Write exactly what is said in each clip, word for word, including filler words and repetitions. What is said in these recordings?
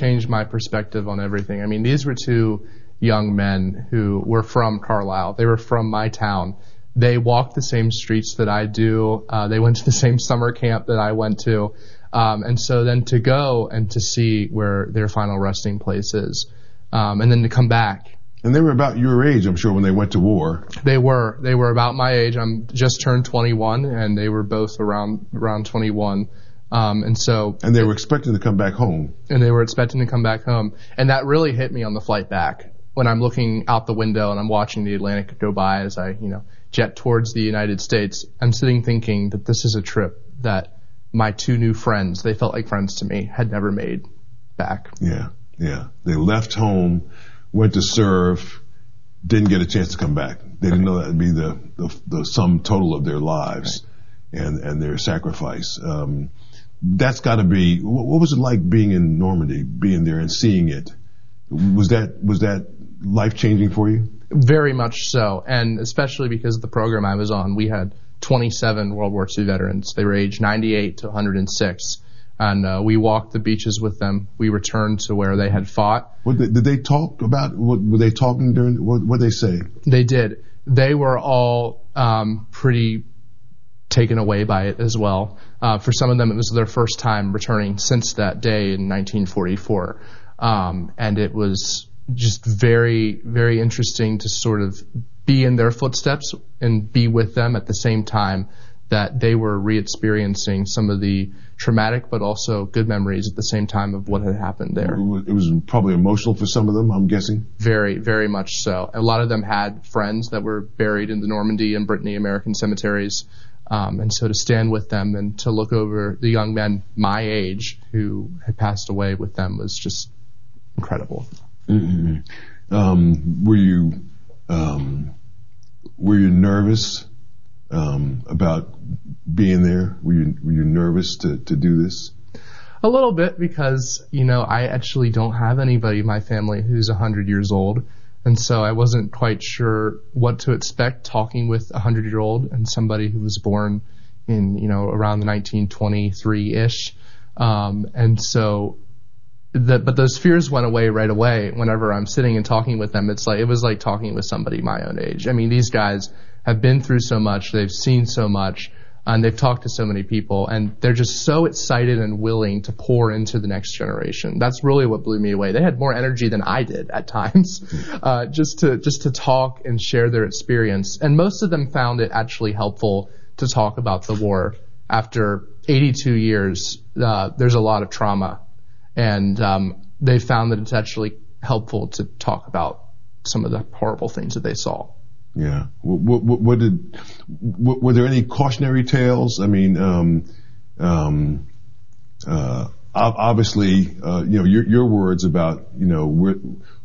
changed my perspective on everything. I mean, these were two young men who were from Carlisle. They were from my town. They walked the same streets that I do. Uh, they went to the same summer camp that I went to. Um, and so then to go and to see where their final resting place is, um, and then to come back. And they were about your age, I'm sure, when they went to war. They were. They were about my age. I'm just turned twenty-one, and they were both around around twenty-one. Um, and so. And they were expecting to come back home. And they were expecting to come back home. And that really hit me on the flight back when I'm looking out the window and I'm watching the Atlantic go by as I, you know, jet towards the United States. I'm sitting thinking that this is a trip that my two new friends, they felt like friends to me, had never made back. Yeah, yeah. They left home, went to serve, didn't get a chance to come back. They didn't know that would be the, the, the sum total of their lives right. and, and their sacrifice. Um, that's got to be, what, what was it like being in Normandy, being there and seeing it? Was that, was that life-changing for you? Very much so, and especially because of the program I was on, we had twenty-seven World War Two veterans. They were aged ninety-eight to one hundred six, and uh, we walked the beaches with them. We returned to where they had fought. What did, did they talk about? What were they talking during? What what did they say? They did. They were all um, pretty taken away by it as well. Uh, for some of them, it was their first time returning since that day in nineteen forty-four, um, and it was just very, very interesting to sort of be in their footsteps and be with them at the same time that they were re-experiencing some of the traumatic but also good memories at the same time of what had happened there. It was probably emotional for some of them, I'm guessing. Very, very much so. A lot of them had friends that were buried in the Normandy and Brittany American cemeteries. Um, and so to stand with them and to look over the young men my age who had passed away with them was just incredible. Mm-hmm. Um, were you um, were you nervous um, about being there? Were you were you nervous to, to do this? A little bit, because you know I actually don't have anybody in my family who's a hundred years old, and so I wasn't quite sure what to expect talking with a hundred year old and somebody who was born in you know around the nineteen twenty-three ish, um, and so. The, but those fears went away right away whenever I'm sitting and talking with them. It's like, it was like talking with somebody my own age. I mean, these guys have been through so much, they've seen so much, and they've talked to so many people, and they're just so excited and willing to pour into the next generation. That's really what blew me away. They had more energy than I did at times, uh, just to, just to talk and share their experience. And most of them found it actually helpful to talk about the war. After eighty-two years, uh, there's a lot of trauma. And um, they found that it's actually helpful to talk about some of the horrible things that they saw. Yeah. What, what, what did? What, were there any cautionary tales? I mean, um, um, uh, obviously, uh, you know, your, your words about, you know, we're,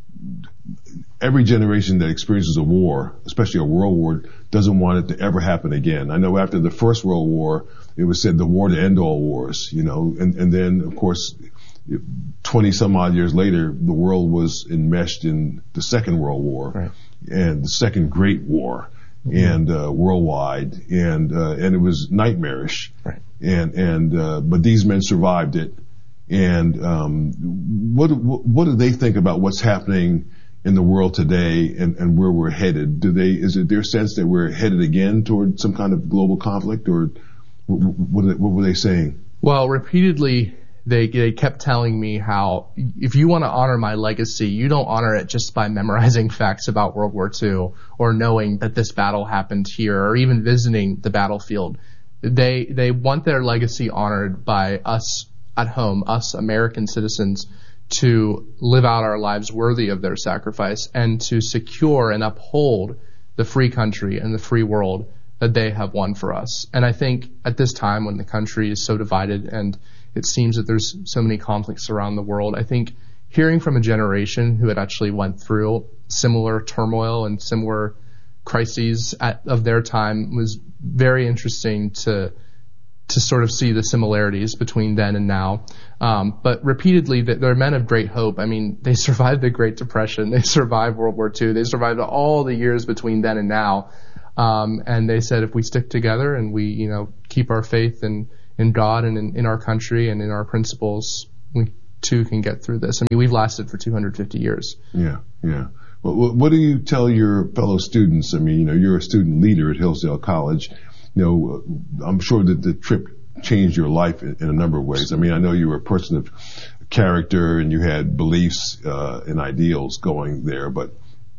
every generation that experiences a war, especially a world war, doesn't want it to ever happen again. I know after the First World War, it was said the war to end all wars. You know, and and then of course. twenty some odd years later, the world was enmeshed in the Second World War right. and the Second Great War mm-hmm. and uh, worldwide, and uh, and it was nightmarish. Right. And and uh, but these men survived it. And um, what what do they think about what's happening in the world today and, and where we're headed? Do they is it their sense that we're headed again toward some kind of global conflict, or what what, what were they saying? Well, repeatedly. They they kept telling me how if you want to honor my legacy, you don't honor it just by memorizing facts about World War Two or knowing that this battle happened here or even visiting the battlefield. They they want their legacy honored by us at home, us American citizens, to live out our lives worthy of their sacrifice and to secure and uphold the free country and the free world that they have won for us. And I think at this time when the country is so divided and it seems that there's so many conflicts around the world, I think hearing from a generation who had actually went through similar turmoil and similar crises at, of their time was very interesting to to sort of see the similarities between then and now. Um, but repeatedly, they're men of great hope. I mean, they survived the Great Depression. They survived World War Two. They survived all the years between then and now. Um, and they said if we stick together and we, you know, keep our faith in in God and in, in our country and in our principles, we two can get through this. I mean, we've lasted for two hundred fifty years. Yeah, yeah. Well, what do you tell your fellow students? I mean, you know, you're a student leader at Hillsdale College. You know, I'm sure that the trip changed your life in, in a number of ways. I mean, I know you were a person of character and you had beliefs uh, and ideals going there, but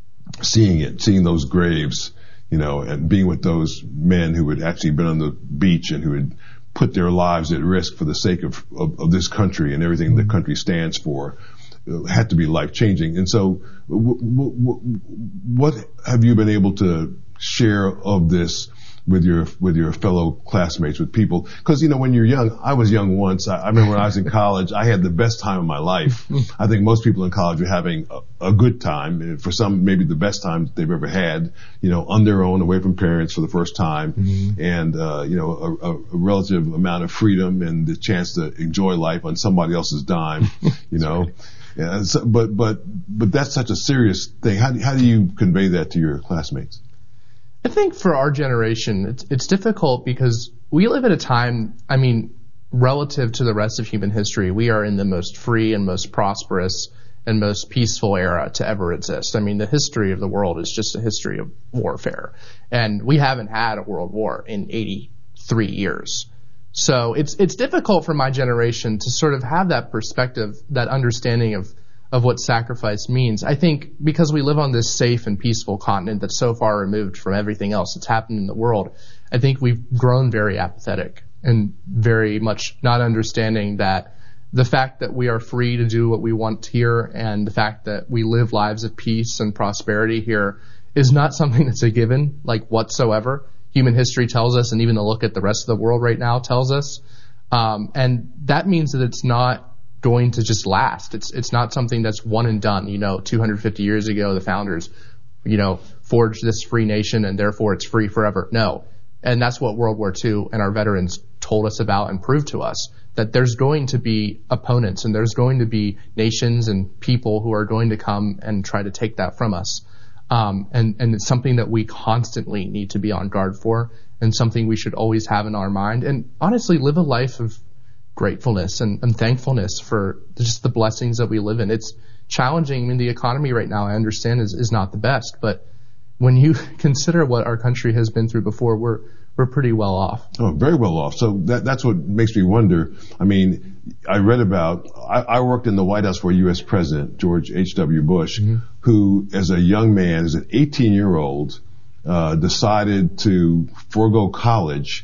seeing it, seeing those graves, you know, and being with those men who had actually been on the beach and who had put their lives at risk for the sake of, of, of this country and everything the country stands for, uh, had to be life-changing. And so w- w- w- what have you been able to share of this with your with your fellow classmates, with people? Because, you know, when you're young, I was young once. I, I remember when I was in college, I had the best time of my life. I think most people in college are having a, a good time. And for some, maybe the best time that they've ever had, you know, on their own, away from parents for the first time. Mm-hmm. And, uh, you know, a, a relative amount of freedom and the chance to enjoy life on somebody else's dime, you know. Right. Yeah, so, but, but, but that's such a serious thing. How do, how do you convey that to your classmates? I think for our generation, it's, it's difficult because we live at a time, I mean, relative to the rest of human history, we are in the most free and most prosperous and most peaceful era to ever exist. I mean, the history of the world is just a history of warfare. And we haven't had a world war in eighty-three years. So it's, it's difficult for my generation to sort of have that perspective, that understanding of of what sacrifice means. I think because we live on this safe and peaceful continent that's so far removed from everything else that's happened in the world, I think we've grown very apathetic and very much not understanding that the fact that we are free to do what we want here and the fact that we live lives of peace and prosperity here is not something that's a given, like whatsoever. Human history tells us, and even the look at the rest of the world right now tells us. Um, and that means that it's not going to just last. It's it's not something that's one and done. You know, two hundred fifty years ago, the founders, you know, forged this free nation and therefore it's free forever. No. And that's what World War Two and our veterans told us about and proved to us, that there's going to be opponents and there's going to be nations and people who are going to come and try to take that from us. Um, and, and it's something that we constantly need to be on guard for and something we should always have in our mind and honestly live a life of gratefulness and, and thankfulness for just the blessings that we live in. It's challenging. I mean, the economy right now, I understand, is, is not the best, but when you consider what our country has been through before, we're we're pretty well off. Oh, very well off. So that that's what makes me wonder. I mean, I read about, I, I worked in the White House for U S President George H W Bush, mm-hmm. who, as a young man, as an eighteen-year-old, uh, decided to forego college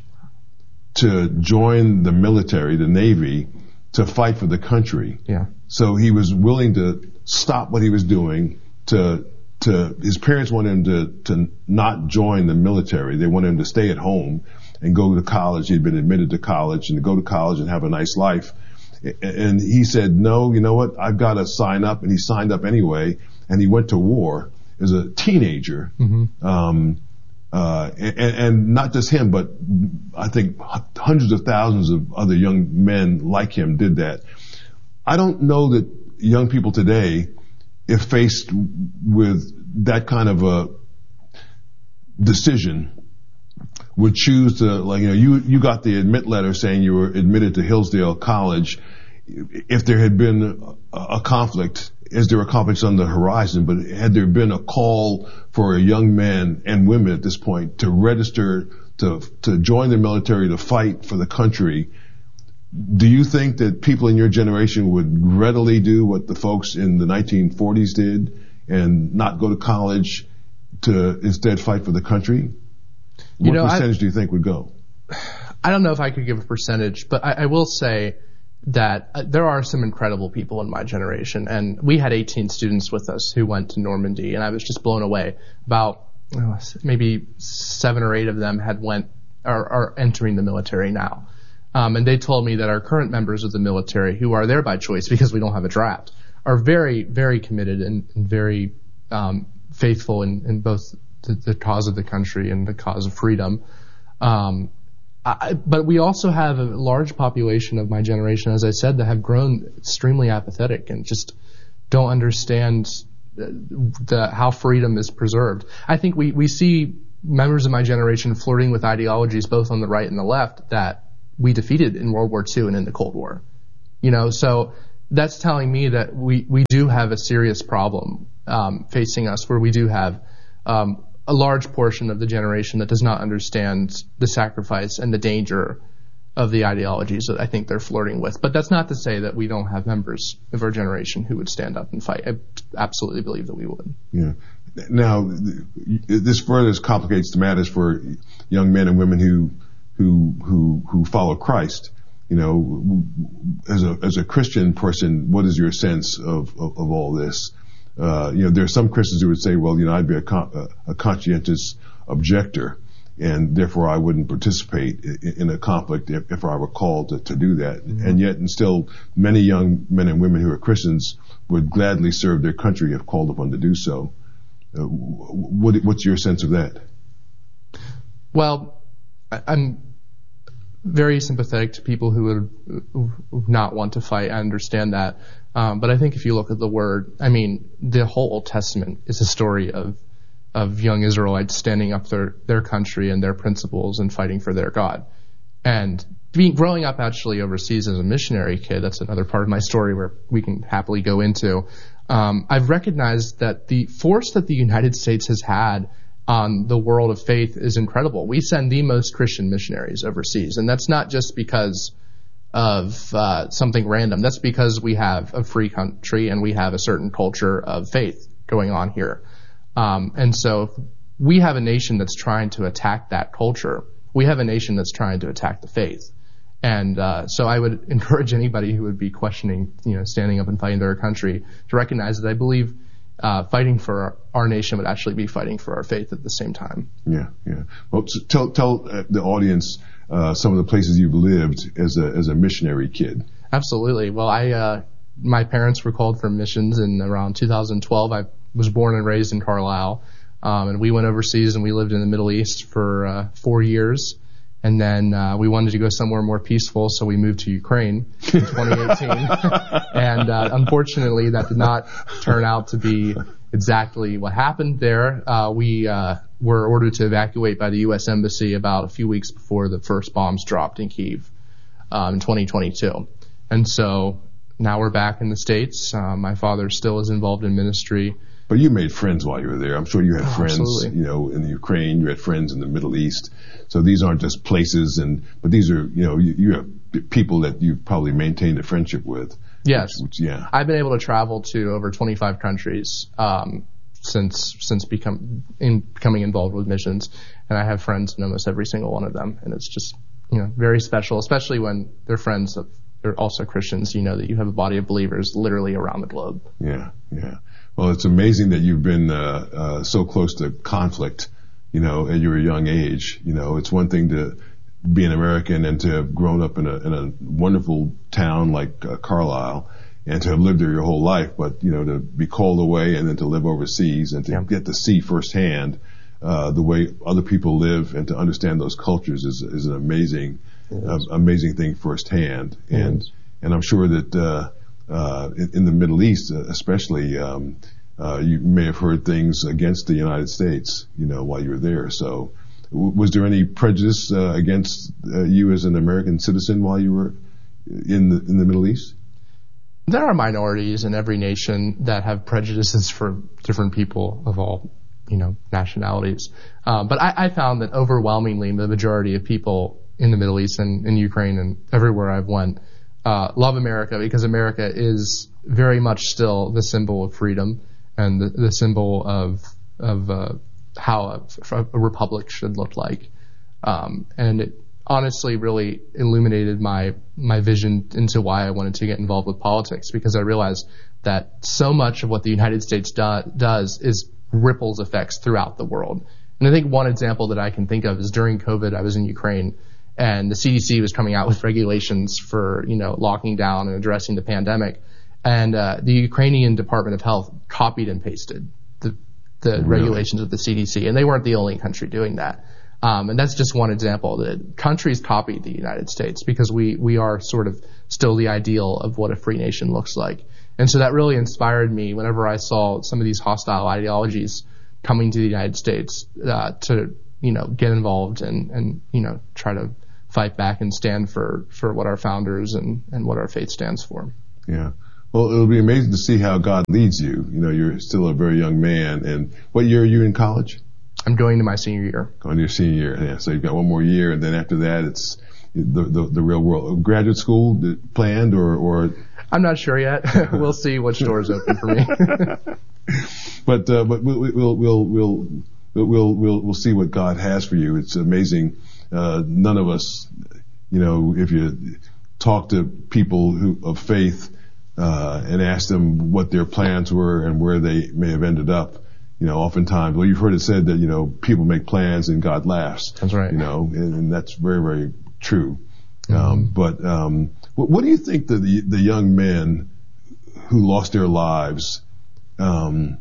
to join the military, the Navy, to fight for the country. Yeah. So he was willing to stop what he was doing to, to, his parents wanted him to, to not join the military. They wanted him to stay at home and go to college. He'd been admitted to college and to go to college and have a nice life. And he said, no, you know what? I've got to sign up. And he signed up anyway. And he went to war as a teenager. Mm-hmm. Um, Uh, and, and not just him, but I think hundreds of thousands of other young men like him did that. I don't know that young people today, if faced with that kind of a decision, would choose to, like, you know, you, you got the admit letter saying you were admitted to Hillsdale College. If there had been a, a conflict, is there a conflict on the horizon, but had there been a call for a young man and women at this point to register to to join the military to fight for the country, do you think that people in your generation would readily do what the folks in the nineteen forties did and not go to college to instead fight for the country? You what know, percentage I, do you think would go? I don't know if I could give a percentage, but I, I will say that uh, there are some incredible people in my generation, and we had eighteen students with us who went to Normandy, and I was just blown away. About oh, maybe seven or eight of them had went are, are entering the military now, um, and they told me that our current members of the military, who are there by choice because we don't have a draft, are very, very committed and, and very um, faithful in, in both the, the cause of the country and the cause of freedom. Um, I, but we also have a large population of my generation, as I said, that have grown extremely apathetic and just don't understand the, the, how freedom is preserved. I think we, we see members of my generation flirting with ideologies both on the right and the left that we defeated in World War Two and in the Cold War. You know, so that's telling me that we, we do have a serious problem um, facing us, where we do have um, a large portion of the generation that does not understand the sacrifice and the danger of the ideologies that I think they're flirting with. But that's not to say that we don't have members of our generation who would stand up and fight. I absolutely believe that we would. Yeah. Now, this further complicates the matters for young men and women who who who who follow Christ. You know, as a as a Christian person, what is your sense of of, of all this? Uh, you know, there are some Christians who would say, well, you know, I'd be a, con- a conscientious objector, and therefore I wouldn't participate in, in a conflict if, if I were called to, to do that. Mm-hmm. And yet, and still, many young men and women who are Christians would gladly serve their country if called upon to do so. Uh, what, what's your sense of that? Well, I'm very sympathetic to people who would not want to fight. I understand that. Um, but I think if you look at the word, I mean, the whole Old Testament is a story of of young Israelites standing up for their, their country and their principles and fighting for their God. And being, growing up actually overseas as a missionary kid, that's another part of my story where we can happily go into. Um, I've recognized that the force that the United States has had on the world of faith is incredible. We send the most Christian missionaries overseas, and that's not just because of uh, something random. That's because we have a free country and we have a certain culture of faith going on here. Um, and so we have a nation that's trying to attack that culture. We have a nation that's trying to attack the faith. And uh, so I would encourage anybody who would be questioning, you know, standing up and fighting their country to recognize that I believe uh, fighting for our, our nation would actually be fighting for our faith at the same time. Yeah, yeah. Well, so tell tell the audience uh, some of the places you've lived as a as a missionary kid. Absolutely. Well, I uh, my parents were called for missions in around two thousand twelve. I was born and raised in Carlisle, um, and we went overseas and we lived in the Middle East for uh, four years. And then uh, we wanted to go somewhere more peaceful, so we moved to Ukraine in twenty eighteen. And uh, unfortunately, that did not turn out to be exactly what happened there. Uh, we uh, were ordered to evacuate by the U S Embassy about a few weeks before the first bombs dropped in Kyiv um, in twenty twenty-two. And so now we're back in the States. Uh, my father still is involved in ministry. But you made friends while you were there. I'm sure you had oh, friends, absolutely. you know, in the Ukraine. You had friends in the Middle East. So these aren't just places, and but these are, you know, you, you have people that you've probably maintained a friendship with. Yes. Which, which, yeah. I've been able to travel to over twenty-five countries um, since since become in becoming involved with missions, and I have friends in almost every single one of them, and it's just, you know, very special, especially when they're friends of they're also Christians. You know that you have a body of believers literally around the globe. Yeah, yeah. Well, it's amazing that you've been uh, uh, so close to conflict, you know, at your young age. You know, it's one thing to be an American and to have grown up in a, in a wonderful town like uh, Carlisle and to have lived there your whole life, but, you know, to be called away and then to live overseas and to yeah. get to see firsthand uh, the way other people live and to understand those cultures is, is an amazing, uh, amazing thing firsthand. And, and I'm sure that, uh, Uh, in, in the Middle East, uh, especially, um, uh, you may have heard things against the United States, you know, while you were there. So, w- was there any prejudice uh, against uh, you as an American citizen while you were in the in the Middle East? There are minorities in every nation that have prejudices for different people of all, you know, nationalities. Um, but I, I found that overwhelmingly the majority of people in the Middle East and in Ukraine and everywhere I've went Uh, love America, because America is very much still the symbol of freedom and the, the symbol of of uh, how a, a republic should look like. Um, and it honestly really illuminated my my vision into why I wanted to get involved with politics, because I realized that so much of what the United States do, does is ripples effects throughout the world. And I think one example that I can think of is during COVID, I was in Ukraine. And the C D C was coming out with regulations for, you know, locking down and addressing the pandemic. And uh, the Ukrainian Department of Health copied and pasted the, the really? regulations of the C D C. And they weren't the only country doing that. Um, and that's just one example. That countries copied the United States because we, we are sort of still the ideal of what a free nation looks like. And so that really inspired me whenever I saw some of these hostile ideologies coming to the United States uh, to, you know, get involved and, and, you know, try to fight back and stand for, for what our founders and, and what our faith stands for. Yeah. Well, it'll be amazing to see how God leads you. You know, you're still a very young man. And what year are you in college? I'm going to my senior year. Going to your senior year, yeah. So you've got one more year, and then after that, it's the the, the real world. Graduate school planned, or, or? I'm not sure yet. We'll see which doors open for me. But uh, but we'll we'll we'll we'll we'll we'll we'll see what God has for you. It's amazing. Uh, none of us, you know, if you talk to people who of faith uh, and ask them what their plans were and where they may have ended up, you know, oftentimes, well, you've heard it said that, you know, people make plans and God laughs. That's right. You know, and, and that's very, very true. Mm-hmm. Um, but um, what, what do you think that the, the young men who lost their lives um,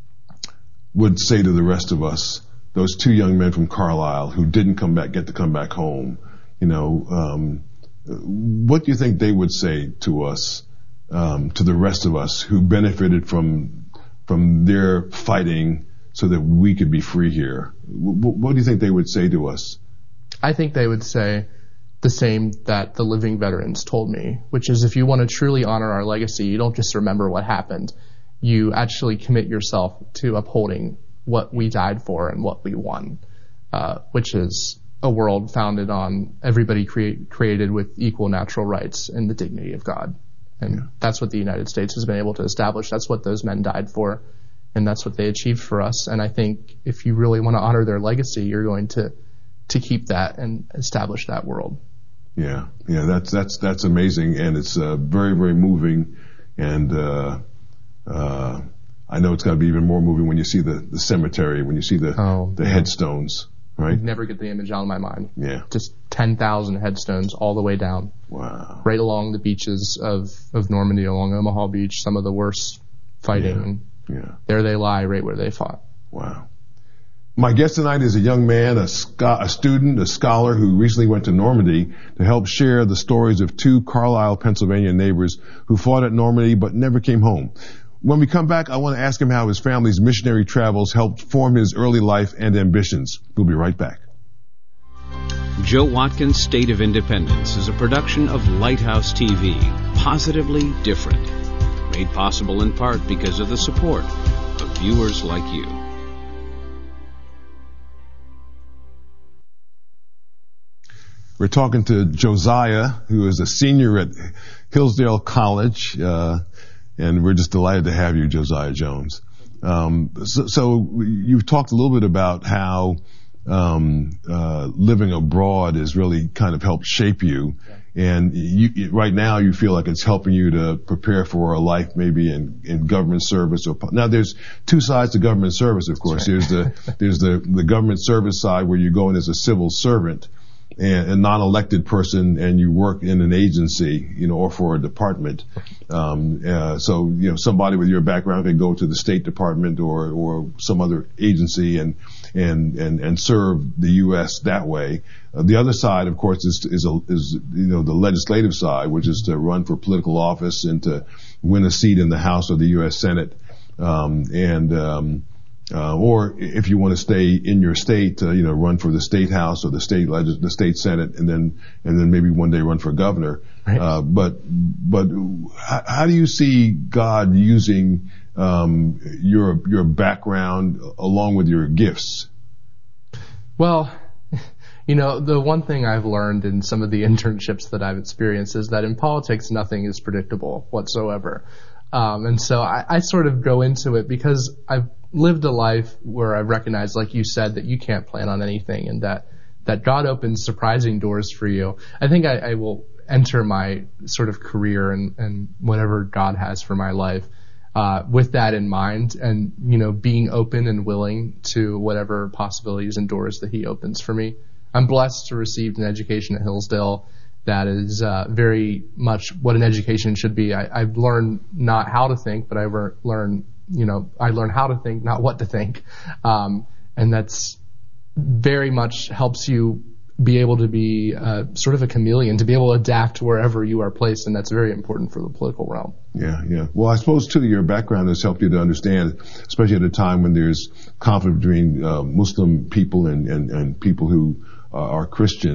would say to the rest of us? Those two young men from Carlisle who didn't come back, get to come back home. You know, um, what do you think they would say to us, um, to the rest of us who benefited from from their fighting so that we could be free here? W- what do you think they would say to us? I think they would say the same that the living veterans told me, which is if you want to truly honor our legacy, you don't just remember what happened. You actually commit yourself to upholding what we died for and what we won, uh, which is a world founded on everybody create, created with equal natural rights and the dignity of God. And yeah. That's what the United States has been able to establish. That's what those men died for, and that's what they achieved for us. And I think if you really want to honor their legacy, you're going to to keep that and establish that world. Yeah, yeah, that's that's that's amazing, and it's uh, very, very moving, and uh, uh, I know it's got to be even more moving when you see the, the cemetery, when you see the oh, the yeah. headstones, right? I'd never get the image out of my mind. Yeah. Just ten thousand headstones all the way down. Wow. Right along the beaches of, of Normandy, along Omaha Beach, some of the worst fighting. Yeah. yeah. There they lie right where they fought. Wow. My guest tonight is a young man, a, sco- a student, a scholar who recently went to Normandy to help share the stories of two Carlisle, Pennsylvania neighbors who fought at Normandy but never came home. When we come back, I want to ask him how his family's missionary travels helped form his early life and ambitions. We'll be right back. Joe Watkins' State of Independence is a production of Lighthouse T V, positively different. Made possible in part because of the support of viewers like you. We're talking to Josiah, who is a senior at Hillsdale College, uh, and we're just delighted to have you, Josiah Jones. Um, so, so you've talked a little bit about how um, uh, living abroad has really kind of helped shape you, and you, right now you feel like it's helping you to prepare for a life maybe in, in government service. Or now, there's two sides to government service, of course. Right. There's the there's the the government service side where you go in as a civil servant, and a non-elected person, and you work in an agency, you know, or for a department. Um, uh, so, you know, somebody with your background can go to the State Department or, or some other agency and, and, and, and serve the U S that way. Uh, the other side, of course, is, is, a, is, you know, the legislative side, which is to run for political office and to win a seat in the House or the U S Senate. Um, and, um, Uh, or if you want to stay in your state, uh, you know, run for the state house or the state legis- the state senate, and then and then maybe one day run for governor. Right. Uh, but but how, how do you see God using um, your your background along with your gifts? Well, you know, the one thing I've learned in some of the internships that I've experienced is that in politics, nothing is predictable whatsoever. Um, and so I, I sort of go into it because I've lived a life where I recognize, like you said, that you can't plan on anything and that, that God opens surprising doors for you. I think I, I will enter my sort of career and, and whatever God has for my life, uh, with that in mind and, you know, being open and willing to whatever possibilities and doors that He opens for me. I'm blessed to receive an education at Hillsdale that is uh, very much what an education should be. I, I've learned not how to think, but I've learned, you know, I learned how to think, not what to think. Um, and that's very much helps you be able to be uh, sort of a chameleon, to be able to adapt wherever you are placed, and that's very important for the political realm. Yeah, yeah. Well, I suppose, too, your background has helped you to understand, especially at a time when there's conflict between uh, Muslim people and, and, and people who uh, are Christian,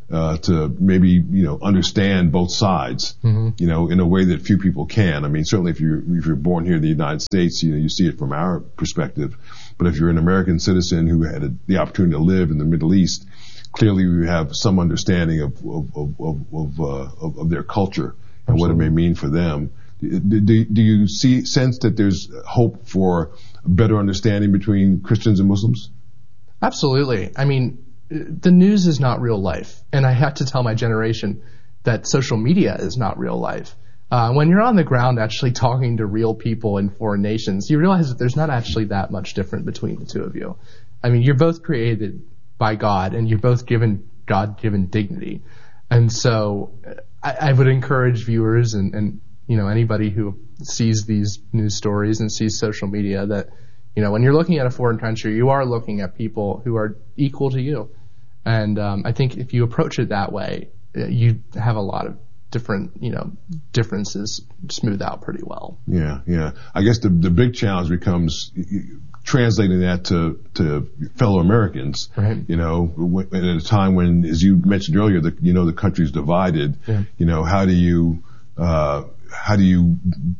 uh, to maybe, you know, understand both sides, mm-hmm. you know, in a way that few people can. I mean, certainly if you're, if you're born here in the United States, you know, you see it from our perspective. But if you're an American citizen who had a, the opportunity to live in the Middle East, clearly we have some understanding of, of, of, of, of, uh, of, of their culture and Absolutely. What it may mean for them. Do, do, do you see, sense that there's hope for a better understanding between Christians and Muslims? Absolutely. I mean, the news is not real life. And I have to tell my generation that social media is not real life. Uh, when you're on the ground actually talking to real people in foreign nations, you realize that there's not actually that much different between the two of you. I mean, you're both created by God and you're both given God-given dignity. And so I, I would encourage viewers and, and, you know, anybody who sees these news stories and sees social media that, you know, when you're looking at a foreign country, you are looking at people who are equal to you. And um, I think if you approach it that way, you have a lot of different, you know, differences smooth out pretty well. Yeah, yeah. I guess the the big challenge becomes translating that to to fellow Americans. Right. You know, at a time when, as you mentioned earlier, the you know the country's divided. Yeah. You know, how do you uh, how do you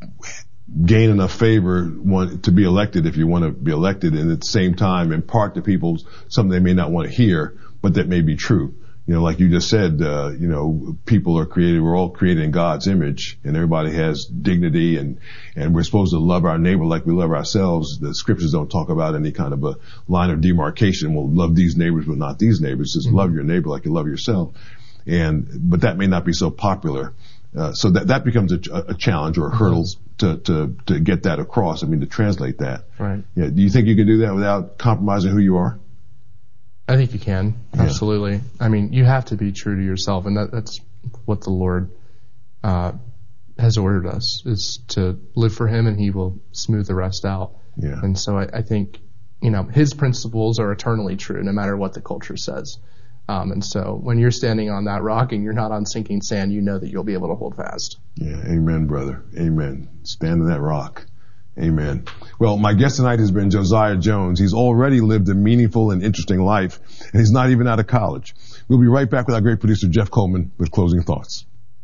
gain enough favor want, to be elected if you want to be elected, and at the same time impart to people something they may not want to hear, but that may be true. You know, like you just said, uh, you know, people are created, we're all created in God's image, and everybody has dignity, and, and we're supposed to love our neighbor like we love ourselves. The scriptures don't talk about any kind of a line of demarcation. We'll love these neighbors, but not these neighbors. Just mm-hmm. love your neighbor like you love yourself. And, but that may not be so popular. Uh, so that, that becomes a, a challenge or a hurdle to, to, to get that across. I mean, to translate that. Right. Yeah. Do you think you can do that without compromising who you are? I think you can. Absolutely. Yeah. I mean, you have to be true to yourself, and that, that's what the Lord uh, has ordered us, is to live for Him, and He will smooth the rest out. Yeah. And so I, I think, you know, His principles are eternally true, no matter what the culture says. Um, and so when you're standing on that rock and you're not on sinking sand, you know that you'll be able to hold fast. Yeah. Amen, brother. Amen. Stand on that rock. Amen. Well, my guest tonight has been Josiah Jones. He's already lived a meaningful and interesting life, and he's not even out of college. We'll be right back with our great producer, Jeff Coleman, with closing thoughts.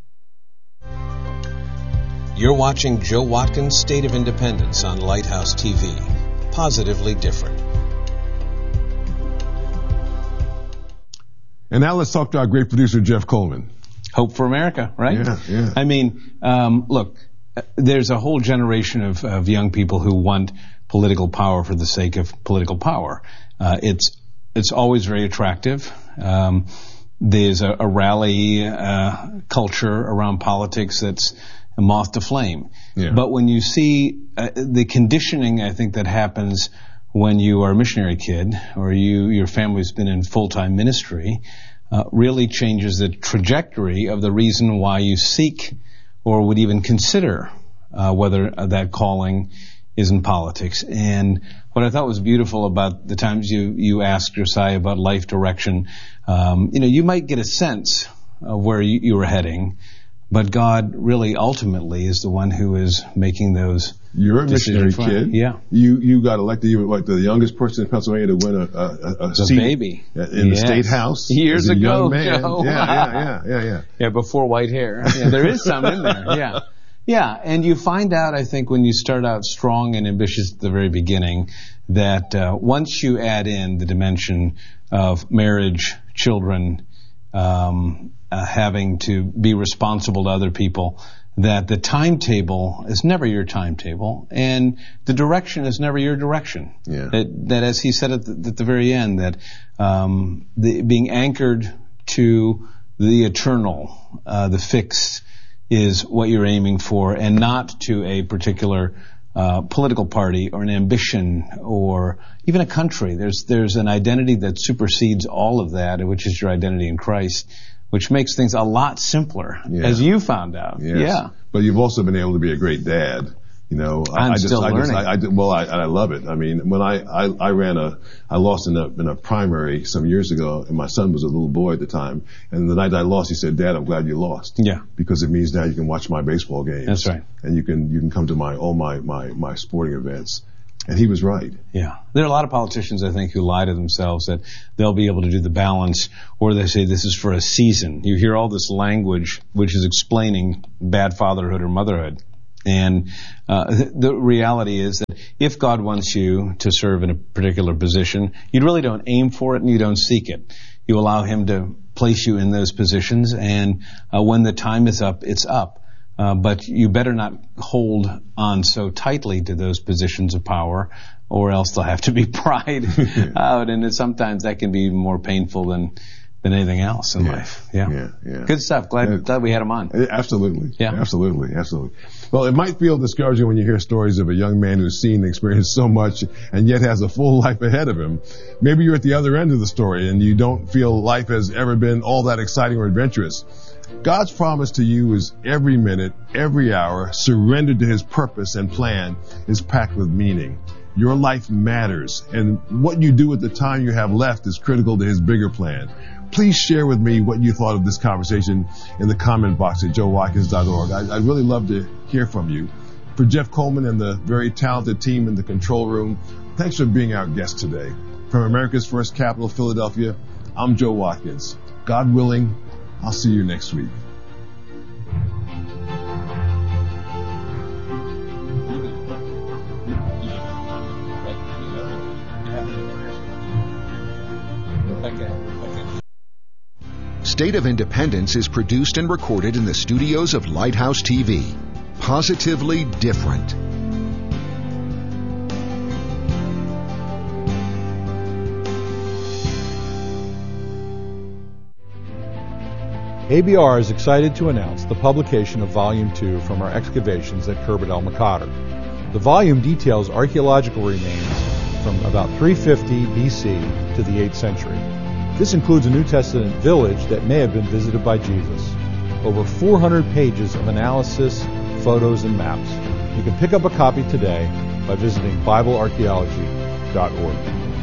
You're watching Joe Watkins' State of Independence on Lighthouse T V. Positively different. And now let's talk to our great producer, Jeff Coleman. Hope for America, right? Yeah, yeah. I mean, um, look, there's a whole generation of, of young people who want political power for the sake of political power. Uh, it's it's always very attractive. Um, there's a, a rally uh, culture around politics that's a moth to flame. Yeah. But when you see uh, the conditioning, I think, that happens when you are a missionary kid or you your family's been in full-time ministry, uh, really changes the trajectory of the reason why you seek or would even consider uh, whether that calling is in politics. And what I thought was beautiful about the times you, you asked Josiah about life direction, um, you know, you might get a sense of where you, you were heading, but God really ultimately is the one who is making those You're a missionary kid. Yeah. You you got elected. You were like the youngest person in Pennsylvania to win a, a, a the seat baby. in yes. the state house. Years as a ago, young man. Joe. Yeah, yeah, yeah, yeah, yeah. Yeah, before white hair. Yeah, there is some in there. Yeah. Yeah, and you find out, I think, when you start out strong and ambitious at the very beginning, that uh, once you add in the dimension of marriage, children, um, uh, having to be responsible to other people, that the timetable is never your timetable, and the direction is never your direction. Yeah. That, that as he said at the, at the very end, that um, the, being anchored to the eternal, uh, the fixed, is what you're aiming for, and not to a particular uh, political party or an ambition or even a country. There's there's an identity that supersedes all of that, which is your identity in Christ, which makes things a lot simpler, yeah. as you found out. Yes. Yeah. But you've also been able to be a great dad. You know, I'm I just, still I learning. Just, I, I did, well, I, I love it. I mean, when I, I, I ran a, I lost in a, in a primary some years ago, and my son was a little boy at the time. And the night I lost, he said, "Dad, I'm glad you lost." Yeah. Because it means now you can watch my baseball games. That's right. And you can, you can come to my, all my, my, my sporting events. And he was right. Yeah. There are a lot of politicians, I think, who lie to themselves that they'll be able to do the balance, or they say this is for a season. You hear all this language which is explaining bad fatherhood or motherhood. And uh, th- the reality is that if God wants you to serve in a particular position, you really don't aim for it and you don't seek it. You allow him to place you in those positions, and uh, when the time is up, it's up. Uh, but you better not hold on so tightly to those positions of power, or else they'll have to be pried out, and it, sometimes that can be more painful than than anything else in yeah. life. Yeah. yeah, yeah. Good stuff. Glad yeah. glad we had him on. Absolutely. Yeah. Absolutely. Absolutely. Well, it might feel discouraging when you hear stories of a young man who's seen and experienced so much and yet has a full life ahead of him. Maybe you're at the other end of the story and you don't feel life has ever been all that exciting or adventurous. God's promise to you is every minute, every hour, surrendered to his purpose and plan is packed with meaning. Your life matters, and what you do with the time you have left is critical to his bigger plan. Please share with me what you thought of this conversation in the comment box at joe watkins dot org. I, I'd really love to hear from you. For Jeff Coleman and the very talented team in the control room, thanks for being our guest today. From America's First Capital, Philadelphia, I'm Joe Watkins. God willing, I'll see you next week. State of Independence is produced and recorded in the studios of Lighthouse T V. Positively different. A B R is excited to announce the publication of Volume two from our excavations at Khirbet el-Maqadir. The volume details archaeological remains from about three fifty B C to the eighth century. This includes a New Testament village that may have been visited by Jesus. Over four hundred pages of analysis, photos, and maps. You can pick up a copy today by visiting bible archaeology dot org.